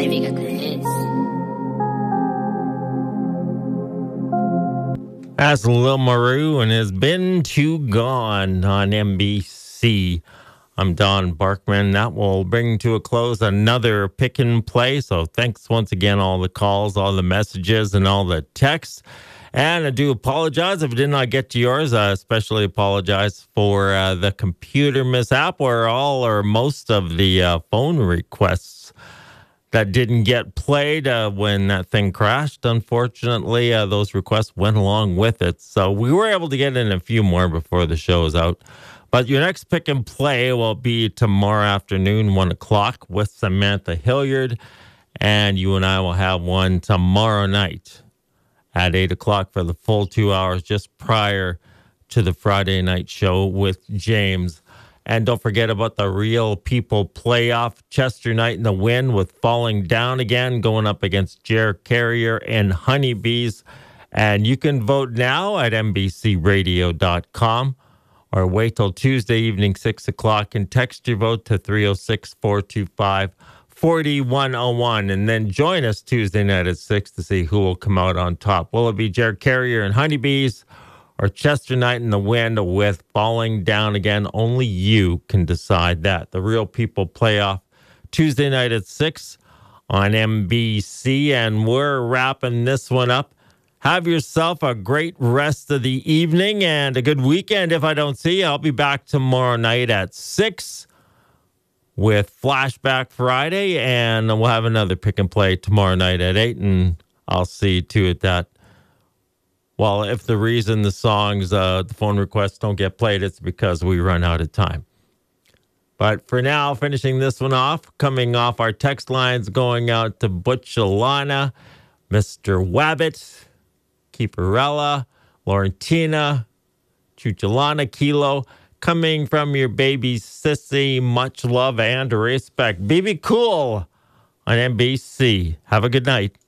Baby got the hits. That's Lil Maru and has been too gone on NBC. I'm Don Barkman. That will bring to a close another pick and play. So thanks once again, all the calls, all the messages, and all the texts. And I do apologize if I did not get to yours. I especially apologize for the computer mishap where all or most of the phone requests that didn't get played when that thing crashed. Unfortunately, those requests went along with it. So we were able to get in a few more before the show is out. But your next pick and play will be tomorrow afternoon, 1 o'clock, with Samantha Hilliard. And you and I will have one tomorrow night at 8 o'clock for the full 2 hours just prior to the Friday night show with James. And don't forget about the Real People playoff. Chester Knight in the win with Falling Down again, going up against Jer Carrier and Honeybees. And you can vote now at NBCRadio.com or wait till Tuesday evening, 6 o'clock, and text your vote to 306-425-4101. And then join us Tuesday night at 6 to see who will come out on top. Will it be Jer Carrier and Honeybees or Chester Knight in the wind with Falling Down again? Only you can decide that. The Real People playoff Tuesday night at 6 on NBC. And we're wrapping this one up. Have yourself a great rest of the evening and a good weekend. If I don't see you, I'll be back tomorrow night at 6 with Flashback Friday. And we'll have another pick and play tomorrow night at 8. And I'll see to it that, well, if the reason the songs, the phone requests don't get played, it's because we run out of time. But for now, finishing this one off, coming off our text lines, going out to Butch Alana, Mr. Wabbit, Keeperella, Laurentina, Chuchalana Kilo, coming from your baby sissy, much love and respect. BB Cool on NBC. Have a good night.